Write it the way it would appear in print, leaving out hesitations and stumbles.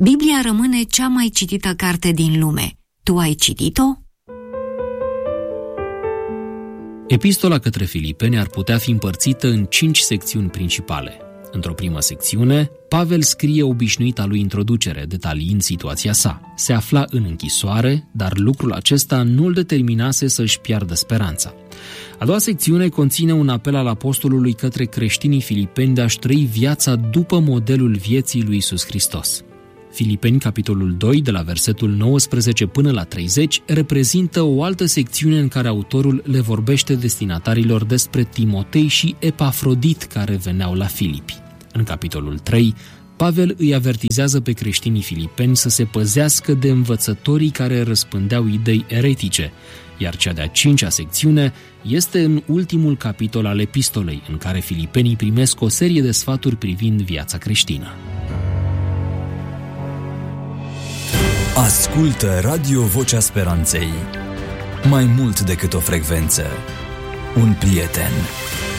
Biblia rămâne cea mai citită carte din lume. Tu ai citit-o? Epistola către Filipeni ar putea fi împărțită în 5 secțiuni principale. Într-o primă secțiune, Pavel scrie obișnuita lui introducere, detaliind situația sa. Se afla în închisoare, dar lucrul acesta nu îl determinase să-și piardă speranța. A doua secțiune conține un apel al apostolului către creștinii filipeni de a-și trăi viața după modelul vieții lui Iisus Hristos. Filipeni, capitolul 2, de la versetul 19 până la 30, reprezintă o altă secțiune în care autorul le vorbește destinatarilor despre Timotei și Epafrodit care veneau la Filipi. În capitolul 3, Pavel îi avertizează pe creștinii filipeni să se păzească de învățătorii care răspândeau idei eretice, iar cea de-a 5-a secțiune este în ultimul capitol al epistolei, în care filipenii primesc o serie de sfaturi privind viața creștină. Ascultă Radio Vocea Speranței. Mai mult decât o frecvență, un prieten.